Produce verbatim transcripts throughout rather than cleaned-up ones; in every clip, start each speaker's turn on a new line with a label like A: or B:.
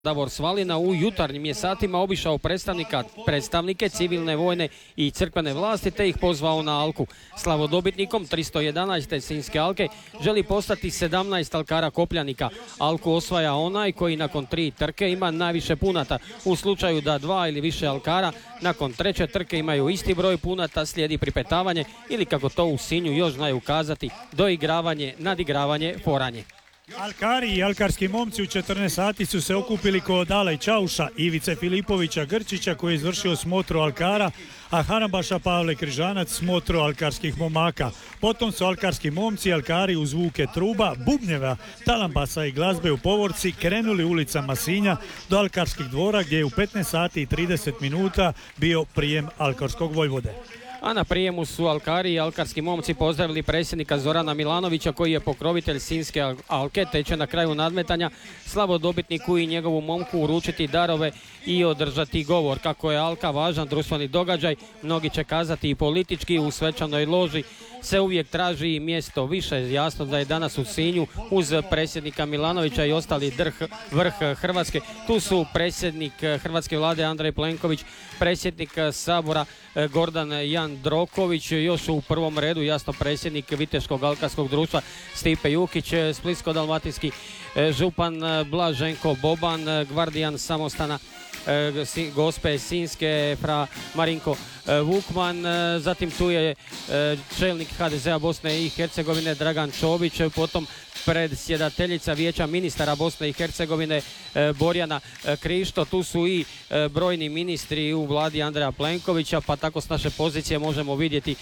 A: Davor Svalina u jutarnjim je satima obišao predstavnika, predstavnike civilne, vojne i crkvene vlasti te ih pozvao na alku. Slavodobitnikom tristo jedanaeste Sinjske alke želi postati sedamnaest alkara kopljanika. Alku osvaja onaj koji nakon tri trke ima najviše punata. U slučaju da dva ili više alkara nakon treće trke imaju isti broj punata, slijedi pripetavanje ili kako to u Sinju još znaju kazati, doigravanje, nadigravanje, foranje.
B: Alkari i alkarski momci u četrnaest sati su se okupili kod Alej Čauša, Ivice Filipovića Grčića koji je izvršio smotru alkara, a Harabaša Pavle Križanac smotru alkarskih momaka. Potom su alkarski momci i alkari uz zvuke truba, bubnjeva, talambasa i glazbe u povorci krenuli ulicama Sinja do alkarskih dvora gdje je u petnaest sati i trideset minuta bio prijem alkarskog vojvode.
A: A na prijemu su alkari i alkarski momci pozdravili predsjednika Zorana Milanovića koji je pokrovitelj Sinjske alke, te će na kraju nadmetanja slavodobitniku i njegovu momku uručiti darove i održati govor. Kako je alka važan društveni događaj, mnogi će kazati i politički, u svečanoj loži se uvijek traži mjesto više. Jasno da je danas u Sinju uz predsjednika Milanovića i ostali drh, vrh Hrvatske. Tu su predsjednik hrvatske vlade Andrej Plenković, predsjednik Sabora Gordan Jandroković, još u prvom redu jasno predsjednik Viteškog alkarskog društva Stipe Jukić, splitsko-dalmatinski župan Blaženko Boban, gvardijan samostana Gospe Sinjske fra Marinko Vukman, zatim tu je čelnik ha de zea Bosne i Hercegovine Dragan Čović, potom predsjedateljica Vijeća ministara Bosne i Hercegovine Borjana Krišto, tu su i brojni ministri u vladi Andreja Plenkovića, pa tako s naše pozicije možemo vidjeti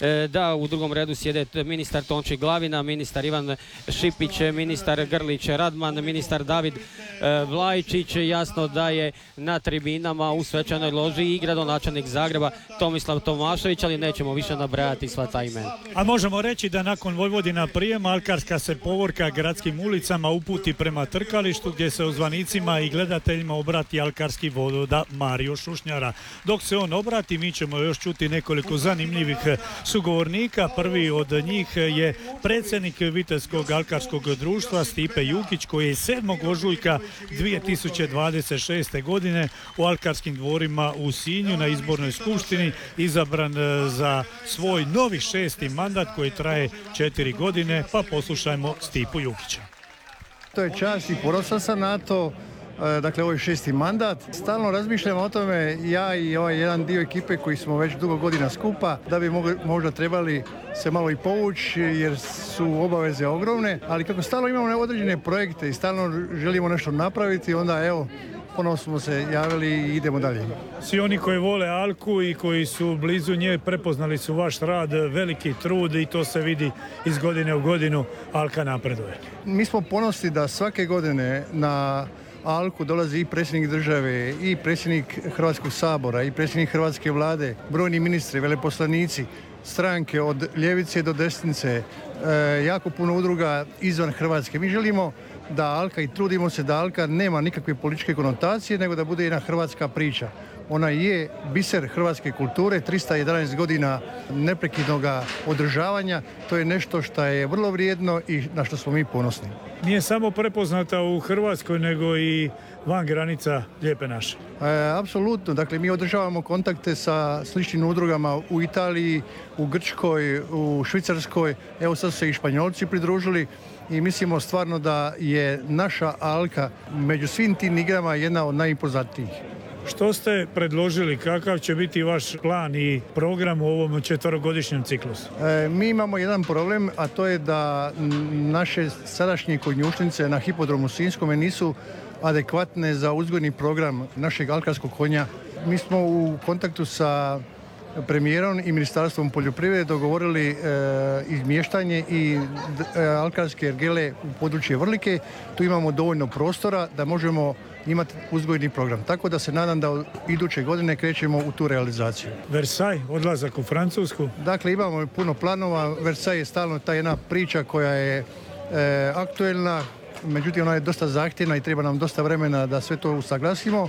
A: da u drugom redu sjede ministar Tonči Glavina, ministar Ivan Šipić, ministar Grlić Radman, ministar David Vlajčić, jasno da je na tribinama u svečanoj loži i gradonačelnik Zagreba Tomislav Tomašević, ali nećemo više nabrajati sva ta imena.
B: A možemo reći da nakon Vojvodina prijema alkarska se povorka gradskim ulicama uputi prema trkalištu gdje se ozvanicima i gledateljima obrati alkarski vododa Mario Šušnjara. Dok se on obrati, mi ćemo još čuti nekoliko zanimljivih sugovornika. Prvi od njih je predsjednik Viteškog alkarskog društva Stipe Jukić koji je sedmog ožujka dvije tisuće dvadeset šeste. godine u alkarskim dvorima u Sinju na izbornoj skupštini izabran za svoj novi šesti mandat koji traje četiri godine, pa poslušajmo Stipu Jukića.
C: To je čast i ponosan sam na to. Dakle, ovo je šesti mandat. Stalno razmišljam o tome, ja i ovaj jedan dio ekipe koji smo već dugo godina skupa, da bi možda trebali se malo i povući jer su obaveze ogromne, ali kako stalno imamo određene projekte i stalno želimo nešto napraviti, onda evo, ponovno smo se javili i idemo dalje.
B: Svi oni koji vole alku i koji su blizu nje prepoznali su vaš rad, veliki trud i to se vidi iz godine u godinu, alka napreduje.
C: Mi smo ponosni da svake godine na alku dolazi i predsjednik države, i predsjednik Hrvatskog sabora, i predsjednik Hrvatske vlade, brojni ministri, veleposlanici, stranke od ljevice do desnice, e, jako puno udruga izvan Hrvatske. Mi želimo da alka, i trudimo se da alka nema nikakve političke konotacije, nego da bude jedna hrvatska priča. Ona je biser hrvatske kulture, trista jedanaest godina neprekidnog održavanja. To je nešto što je vrlo vrijedno i na što smo mi ponosni.
B: Nije samo prepoznata u Hrvatskoj, nego i van granica Lijepe naše.
C: E, apsolutno. Dakle, mi održavamo kontakte sa sličnim udrugama u Italiji, u Grčkoj, u Švicarskoj. Evo sad su se i Španjolci pridružili i mislimo stvarno da je naša alka među svim tim igrama jedna od najimpoznatnijih.
B: Što ste predložili, kakav će biti vaš plan i program u ovom četverogodišnjem ciklusu?
C: E, mi imamo jedan problem, a to je da naše sadašnje konjušnice na hipodromu Sinjskome nisu adekvatne za uzgojni program našeg alkarskog konja. Mi smo u kontaktu sa premijerom i Ministarstvom poljoprivrede dogovorili e, izmještanje i e, alkarske ergele u područje Vrlike. Tu imamo dovoljno prostora da možemo imati uzgojni program. Tako da se nadam da iduće godine krećemo u tu realizaciju.
B: Versailles, odlazak u Francusku?
C: Dakle, imamo puno planova. Versailles je stalno ta jedna priča koja je e, aktuelna, međutim ona je dosta zahtjevna i treba nam dosta vremena da sve to usaglasimo.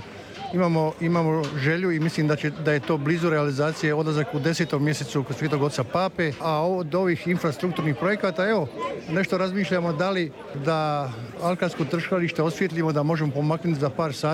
C: imamo, imamo želju i mislim da, će, da je to blizu realizacije odlazak u desetom mjesecu kod Svetog oca Pape, a od ovih infrastrukturnih projekata, evo, nešto razmišljamo da li da alkarsko trkalište osvijetlimo da možemo pomaknuti za par sati